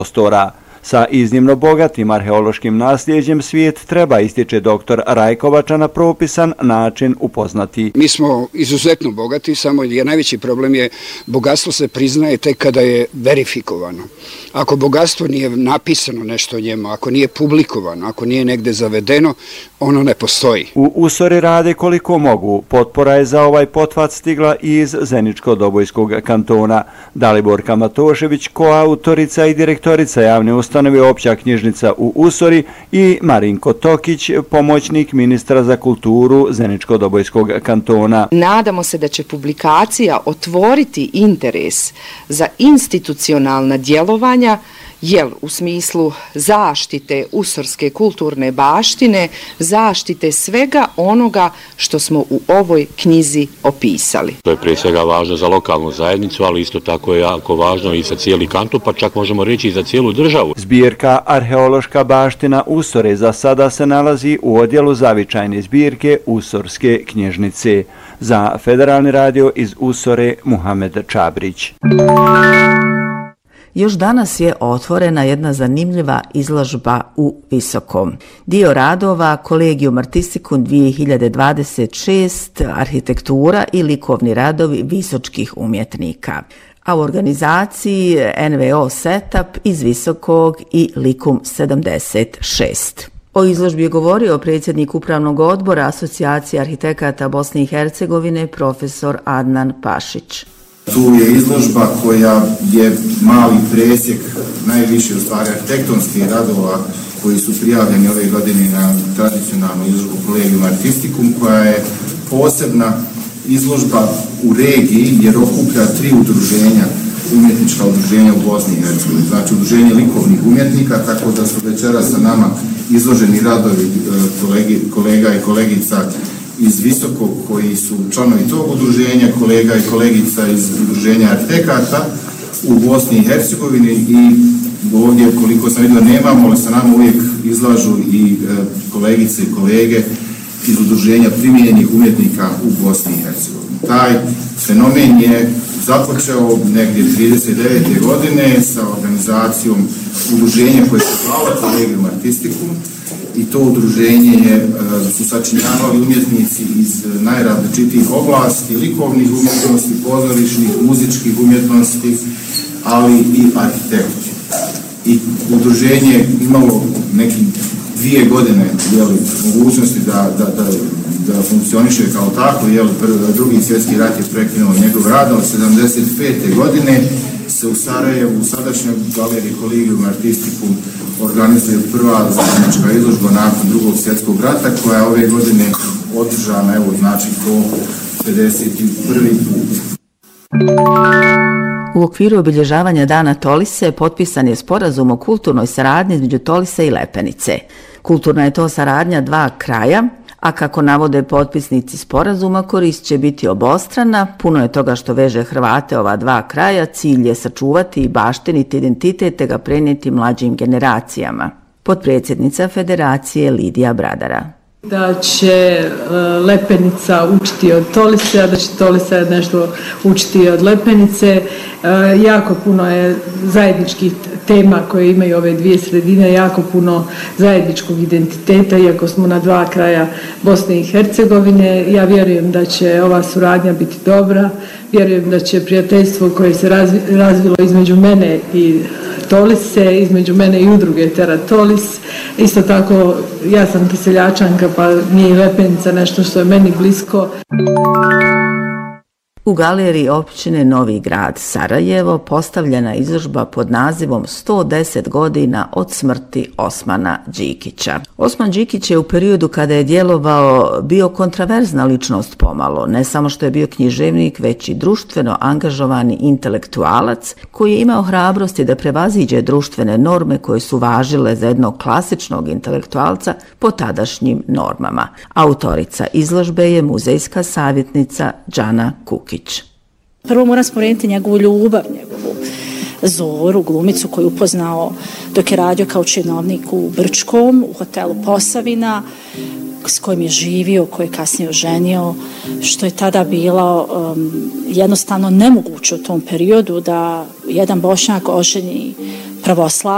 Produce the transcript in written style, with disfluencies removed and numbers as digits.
prostora. Sa iznimno bogatim arheološkim nasljeđem svijet treba, ističe dr. Rajkovača, na propisan način upoznati. Mi smo izuzetno bogati, samo je najveći problem je bogatstvo se priznaje tek kada je verifikovano. Ako bogatstvo nije napisano nešto o njemu, ako nije publikovano, ako nije negde zavedeno, ono ne postoji. U Usori rade koliko mogu. Potpora je za ovaj pothvat stigla iz Zeničko-Dobojskog kantona. Daliborka Matošević, koautorica i direktorica javne ustanove Opća knjižnica u Usori, i Marinko Tokić, pomoćnik ministra za kulturu Zeničko-Dobojskog kantona. Nadamo se da će publikacija otvoriti interes za institucionalna djelovanja, jer u smislu zaštite usorske kulturne baštine, zaštite svega onoga što smo u ovoj knjizi opisali. To je prije svega važno za lokalnu zajednicu, ali isto tako je jako važno i za cijeli kanton, pa čak možemo reći i za cijelu državu. Zbirka Arheološka baština Usore za sada se nalazi u odjelu zavičajne zbirke Usorske knjižnice. Za Federalni radio iz Usore, Muhamed Čabrić. Još danas je otvorena jedna zanimljiva izložba u Visokom. Dio radova Collegium Artisticum 2026, arhitektura i likovni radovi visočkih umjetnika. A u organizaciji NVO Setup iz Visokog i Likum 76. O izložbi je govorio predsjednik Upravnog odbora Asocijacije arhitekata Bosne i Hercegovine, profesor Adnan Pašić. Tu je izložba koja je mali presjek najviše u stvari arhitektonskih radova koji su prijavljeni ove godine na tradicionalnu izložbu Collegium Artisticum, koja je posebna izložba u regiji jer okuplja 3 udruženja, umjetnička udruženja u Bosni i Hercegovini. Znači udruženje likovnih umjetnika, tako da su večeras sa nama izloženi radovi kolega i kolegica iz Visokog koji su članovi tog udruženja, kolega i kolegica iz udruženja arhitekata u Bosni i Hercegovini, i ovdje, koliko sam vidio, nemamo, ali sa nama uvijek izlažu i kolegice i kolege iz udruženja primijenjenih umjetnika u Bosni i Hercegovini. Taj fenomen je započeo negdje 1939. godine sa organizacijom udruženja koje se zvalo Collegium Artisticum, i to udruženje su sačinjavali umjetnici iz najrazličitijih oblasti, likovnih umjetnosti, pozorišnih, muzičkih umjetnosti, ali i arhitekti. I udruženje imalo neki 2 godine mogućnosti da funkcioniše kao tako. Drugi svjetski rat je prekinuo njegov rad, od 1975. godine se u Sarajevu, u sadašnjoj galeriji Collegium Artisticum, organizuje prva zajednička izložba nakon Drugog svjetskog rata, koja je ove godine održana, znači po 51. put. U okviru obilježavanja Dana Tolise potpisan je sporazum o kulturnoj saradnji između Tolise i Lepenice. Kulturna je to saradnja 2 kraja, a kako navode potpisnici sporazuma, korist će biti obostrana. Puno je toga što veže Hrvate ova 2 kraja, cilj je sačuvati i baštiniti identitet te ga prenijeti mlađim generacijama. Potpredsjednica Federacije Lidija Bradara. Da će Lepenica učiti od Tolise, a da će Tolisa nešto učiti od Lepenice. Jako puno je zajedničkih tema koje imaju ove 2 sredine, jako puno zajedničkog identiteta, iako smo na 2 kraja Bosne i Hercegovine. Ja vjerujem da će ova suradnja biti dobra, vjerujem da će prijateljstvo koje se razvilo između mene i Tolise, između mene i udruge Terra Tolis. Isto tako, ja sam Kiseljačanka, pa mi je Lepenica nešto što je meni blisko. U galeriji općine Novi Grad Sarajevo postavljena izložba pod nazivom 110 godina od smrti Osmana Đikića. Osman Đikić je u periodu kada je djelovao bio kontraverzna ličnost pomalo, ne samo što je bio književnik, već i društveno angažovani intelektualac koji je imao hrabrosti da prevaziđe društvene norme koje su važile za jednog klasičnog intelektualca po tadašnjim normama. Autorica izložbe je muzejska savjetnica Džana Kukić. Prvo moram spomenuti njegovu ljubav, njegovu Zoru, glumicu koju upoznao dok je radio kao činovnik u Brčkom, u hotelu Posavina, s kojim je živio, koji je kasnije oženio, što je tada bilo jednostavno nemoguće u tom periodu da jedan Bošnjak oženi pravoslav.